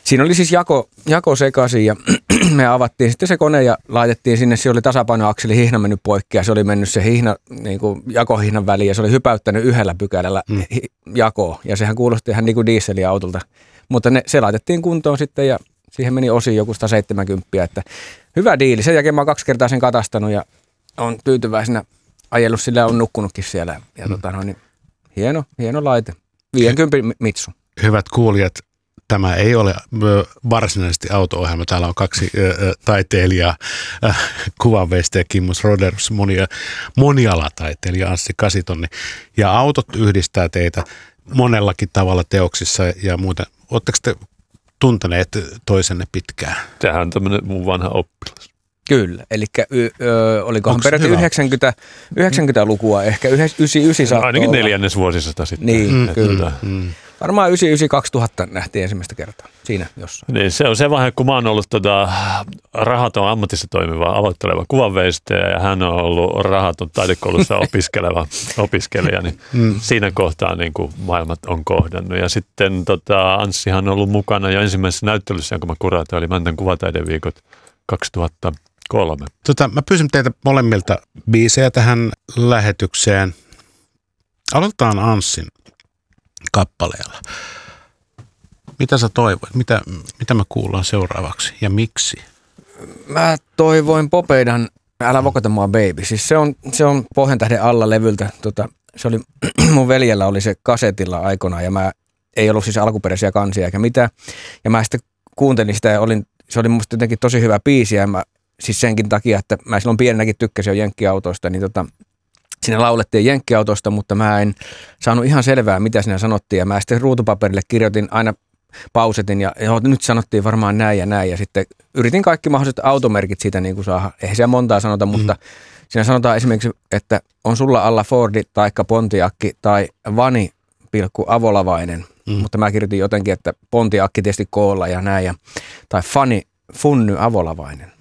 Siinä oli siis jako sekaisin ja me avattiin sitten se kone ja laitettiin sinne, se oli tasapainoakseli, hihna mennyt poikki ja se oli mennyt se hihna, niin kuin jakohihnan väliin ja se oli hypäyttänyt yhdellä pykälällä jakoon ja sehän kuulosti ihan niin kuin dieseliautolta, mutta se laitettiin kuntoon sitten ja siihen meni osin joku 170, että hyvä diili. Sen jälkeen mä oon 2 kertaa sen katastanut ja on tyytyväisenä ajellut sillä ja on nukkunutkin siellä ja niin hieno laite, 50 Mitsu. Hyvät kuulijat, tämä ei ole varsinaisesti auto-ohjelma. Täällä on 2 taiteilijaa, kuvanveistäjä Kimmo Roderus, monialataiteilija Anssi Kasitonni. Ja autot yhdistää teitä monellakin tavalla teoksissa ja muuten. Oletteko te tunteneet toisenne pitkään? Sehän on tämmöinen mun vanha oppilas. Kyllä, eli olikohan peräti 90-lukua, ehkä 99 saattaa ainakin 4. vuosisata sitten. Niin, kyllä. Varmaan 99-2000 nähtiin ensimmäistä kertaa siinä jossain. Niin, se on se vaihe, kun mä oon ollut rahaton ammatissa toimiva aloitteleva kuvanveistäjä ja hän on ollut rahaton taidekoulussa opiskelija, niin siinä kohtaa niin kuin maailmat on kohdannut. Ja sitten Anssihan on ollut mukana jo ensimmäisessä näyttelyssä, jonka mä kuratoin, Mäntän kuvataideviikot 2003. Mä pyysin teitä molemmilta biisejä tähän lähetykseen. Aloitetaan Anssin kappaleella. Mitä sä toivoit? Mitä me kuullaan seuraavaksi ja miksi? Mä toivoin Popeidan Älä vokota mua baby. Siis se on Pohjantähden alla levyltä. Se oli, mun veljellä oli se kasetilla aikoinaan ja ei ollut siis alkuperäisiä kansia eikä mitään. Ja mä sitten kuuntelin sitä ja se oli musta jotenkin tosi hyvä biisi ja siis senkin takia, että mä silloin pienenäkin tykkäsin jo jenkkiautoista, niin siinä laulettiin jenkkiautosta, mutta mä en saanut ihan selvää, mitä siinä sanottiin. Ja mä sitten ruutupaperille kirjoitin aina pausetin ja nyt sanottiin varmaan näin ja näin. Ja sitten yritin kaikki mahdolliset automerkit siitä niin kuin saada. Eihän siellä montaa sanota, mutta siinä sanotaan esimerkiksi, että on sulla alla Fordi taikka Pontiakki tai Vani Avolavainen. Mutta mä kirjoitin jotenkin, että Pontiakki tietysti koolla ja näin. Tai Funny Avolavainen.